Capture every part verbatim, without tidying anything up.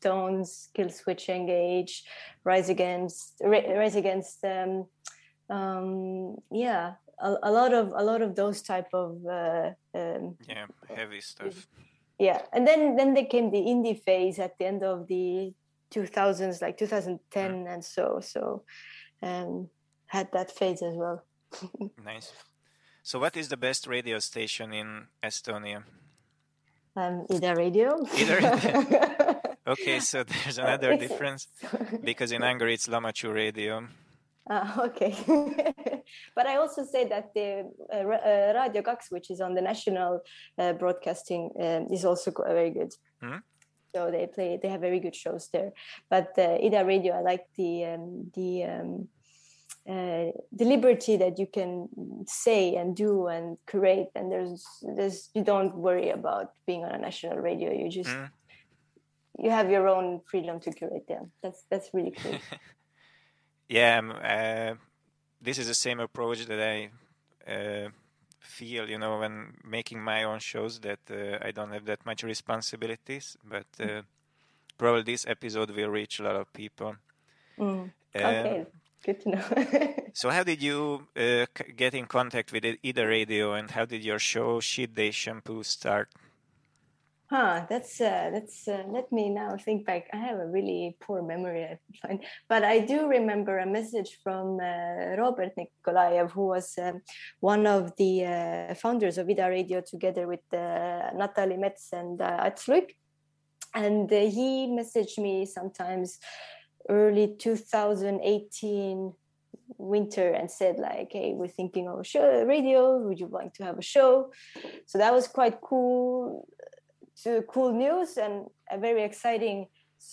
Stones, Killswitch Engage, Rise Against, Rise Against, um, um, yeah, a, a lot of a lot of those type of uh, um, yeah, heavy stuff. Yeah, and then then there came the indie phase at the end of the two thousands, like two thousand ten, mm. and so so um, had that phase as well. Nice. So, what is the best radio station in Estonia? Um, Ida Radio. Ida. Okay, so there's another difference because in Hungary it's Lamachu Radio. Uh, okay. But I also say that the uh, uh, Radio Kaks, which is on the national uh, broadcasting, um, is also very good. Mm-hmm. So they play, they have very good shows there. But uh, Ida Radio, I like the um, the um, uh, the liberty that you can say and do and create, and there's there's you don't worry about being on a national radio. You just mm. you have your own freedom to curate them. That's that's really cool. Yeah, um, uh, this is the same approach that I uh, feel, you know, when making my own shows, that uh, I don't have that much responsibilities, but uh, probably this episode will reach a lot of people. Mm. Okay, um, good to know. So how did you uh, c- get in contact with Ida Radio, and how did your show Shit Day Shampoo start? Huh, that's, uh, that's uh, let me now think back. I have a really poor memory, I find. But I do remember a message from uh, Robert Nikolaev, who was um, one of the uh, founders of Ida Radio, together with uh, Natalie Metz and uh, Ats Luik. And uh, he messaged me sometimes early two thousand eighteen winter and said like, hey, we're thinking of a show, radio. Would you like to have a show? So that was quite cool. To cool news and uh, very exciting.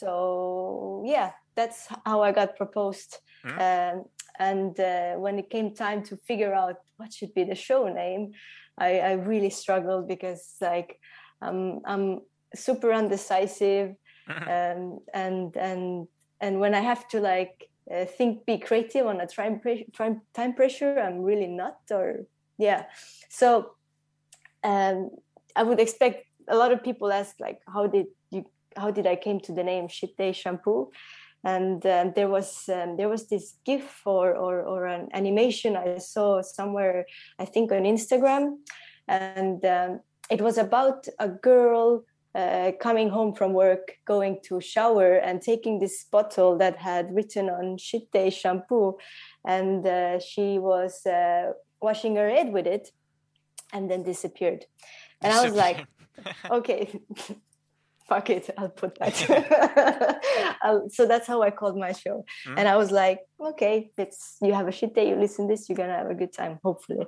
So yeah, that's how I got proposed. Mm-hmm. Um, and uh, when it came time to figure out what should be the show name, I, I really struggled because like um, I'm super undecisive, mm-hmm. um, and and and when I have to like uh, think, be creative on a time pressure, time, time pressure, I'm really not. Or yeah, so um, I would expect. A lot of people ask like, how did you, how did I came to the name Shit Day Shampoo? And um, there was um, there was this GIF or, or or an animation I saw somewhere, I think on Instagram, and um, it was about a girl uh, coming home from work, going to shower and taking this bottle that had written on Shit Day Shampoo, and uh, she was uh, washing her head with it, and then disappeared. And I was like, okay, fuck it, I'll put that. I'll, so that's how I called my show. Mm. And I was like, okay, it's you have a shit day, you listen to this, you're gonna have a good time, hopefully.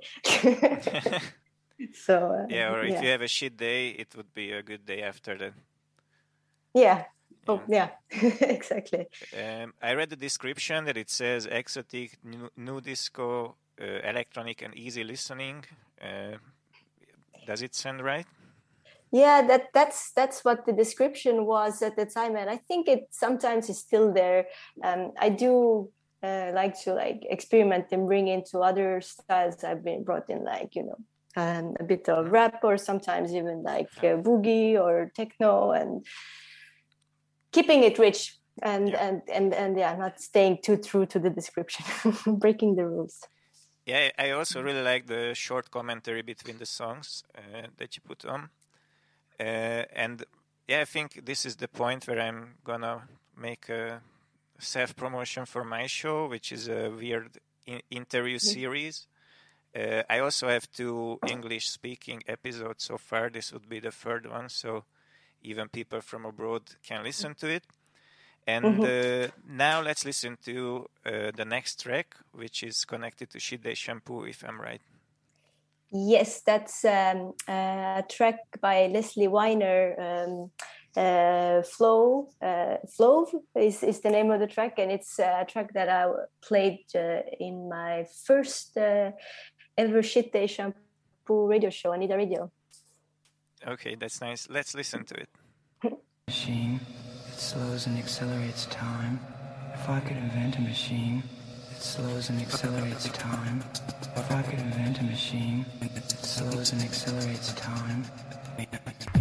So uh, yeah, or if yeah. you have a shit day, it would be a good day after that. Yeah. Oh, yeah, exactly. Um, I read the description that it says exotic, new, new disco, uh, electronic, and easy listening. Uh, Does it sound right? Yeah, that that's that's what the description was at the time, and I think it sometimes is still there. Um, I do uh, like to like experiment and bring into other styles. I've been brought in like you know um, a bit of rap, or sometimes even like uh, boogie or techno, and keeping it rich and yeah. and and and yeah, not staying too true to the description, breaking the rules. Yeah, I also really like the short commentary between the songs uh, that you put on. Uh, and yeah, I think this is the point where I'm gonna make a self-promotion for my show, which is a weird in- interview series. Uh, I also have two English-speaking episodes so far. This would be the third one, so even people from abroad can listen to it. And uh, now let's listen to uh, the next track, which is connected to Shit Day Shampoo, if I'm right. Yes, that's um, a track by Leslie Weiner. Um, uh, Flow, uh, Flow is, is the name of the track, and it's a track that I played uh, in my first uh, ever Shit Day Shampoo radio show on Ida Radio. Okay, that's nice. Let's listen to it. Machine that slows and accelerates time. If I could invent a machine that slows and accelerates time. If I could invent a machine that slows and accelerates time.